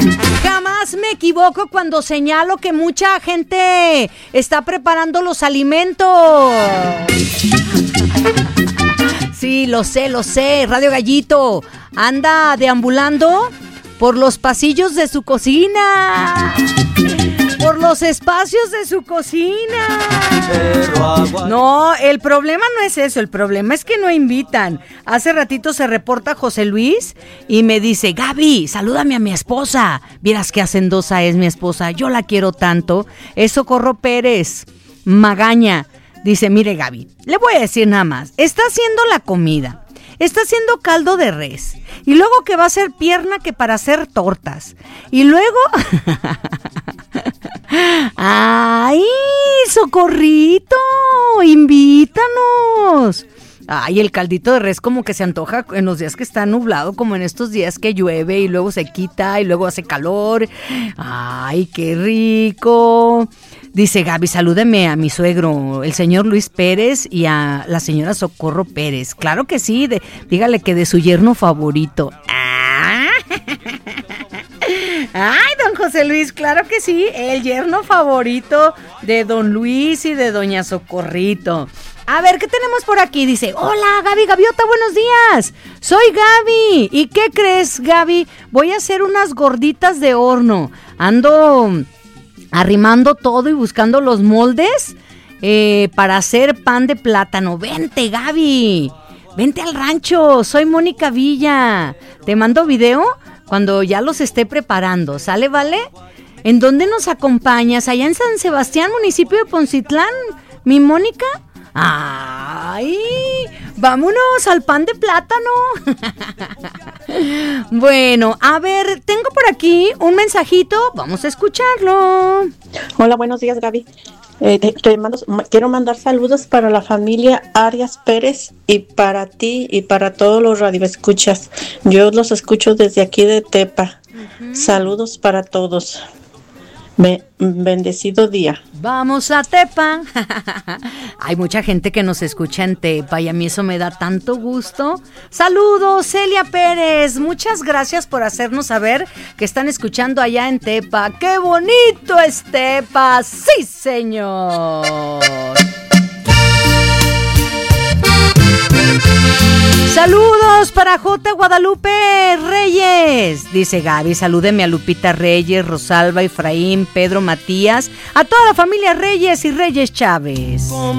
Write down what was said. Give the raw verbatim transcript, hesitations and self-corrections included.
Jamás me equivoco cuando señalo que mucha gente está preparando los alimentos. Sí, lo sé, lo sé. Radio Gallito anda deambulando por los pasillos de su cocina, por los espacios de su cocina. No, el problema no es eso, el problema es que no invitan. Hace ratito se reporta José Luis y me dice, Gaby, salúdame a mi esposa. Vieras qué hacendosa es mi esposa, yo la quiero tanto. Es Socorro Pérez Magaña. Dice, mire Gaby, le voy a decir nada más, está haciendo la comida, está haciendo caldo de res, y luego que va a hacer pierna que para hacer tortas, y luego... ¡Ay, Socorrito! ¡Invítanos! Ay, el caldito de res como que se antoja en los días que está nublado, como en estos días que llueve y luego se quita y luego hace calor. ¡Ay, qué rico! Dice Gaby, salúdeme a mi suegro, el señor Luis Pérez, y a la señora Socorro Pérez. Claro que sí, de, dígale que de su yerno favorito. ¡Ah! Ay, don José Luis, claro que sí, el yerno favorito de don Luis y de doña Socorrito. A ver, ¿qué tenemos por aquí? Dice, hola Gaby Gaviota, buenos días, soy Gaby. ¿Y qué crees, Gaby? Voy a hacer unas gorditas de horno. Ando arrimando todo y buscando los moldes eh, para hacer pan de plátano. Vente, Gaby, vente al rancho, soy Mónica Villa. Te mando video cuando ya los esté preparando, ¿sale, vale? ¿En dónde nos acompañas? Allá en San Sebastián, municipio de Poncitlán, mi Mónica. ¡Ay! ¡Vámonos al pan de plátano! Bueno, a ver, tengo por aquí un mensajito, vamos a escucharlo. Hola, buenos días, Gaby. Eh, te, te mando, quiero mandar saludos para la familia Arias Pérez y para ti y para todos los radioescuchas. Yo los escucho desde aquí de Tepa. Uh-huh. Saludos para todos. Be- bendecido día. Vamos a Tepa. Hay mucha gente que nos escucha en Tepa y a mí eso me da tanto gusto. Saludos, Celia Pérez. Muchas gracias por hacernos saber que están escuchando allá en Tepa. ¡Qué bonito es Tepa! ¡Sí, señor! Saludos para J. Guadalupe Reyes. Dice Gaby, salúdeme a Lupita Reyes, Rosalba, Efraín, Pedro, Matías, a toda la familia Reyes y Reyes Chávez.